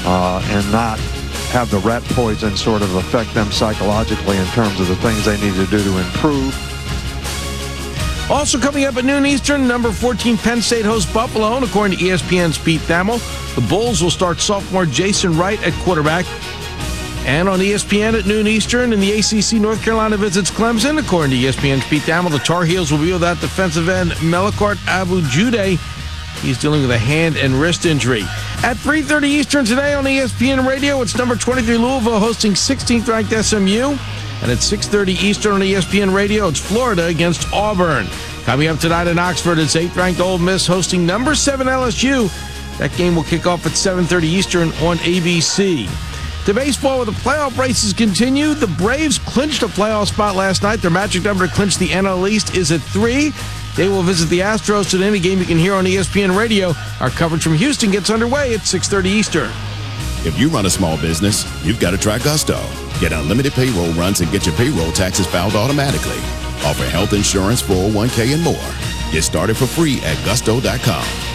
and not have the rat poison sort of affect them psychologically in terms of the things they need to do to improve. Also coming up at noon Eastern, number 14 Penn State hosts Buffalo, and according to ESPN's Pete Thamel, the Bulls will start sophomore Jason Wright at quarterback. And on ESPN at noon Eastern, in the ACC, North Carolina visits Clemson. According to ESPN's Pete Thamel, the Tar Heels will be without defensive end Melakart Abu-Jude. He's dealing with a hand and wrist injury. At 3:30 Eastern today on ESPN Radio, it's number 23 Louisville hosting 16th ranked SMU. And at 6:30 Eastern on ESPN Radio, it's Florida against Auburn. Coming up tonight in Oxford, it's 8th ranked Ole Miss hosting number 7 LSU. That game will kick off at 7:30 Eastern on ABC. To baseball, where the playoff races continue, the Braves clinched a playoff spot last night. Their magic number to clinch the NL East is at 3. They will visit the Astros today in a game you can hear on ESPN Radio. Our coverage from Houston gets underway at 6:30 Eastern. If you run a small business, you've got to try Gusto. Get unlimited payroll runs and get your payroll taxes filed automatically. Offer health insurance, 401k, and more. Get started for free at gusto.com.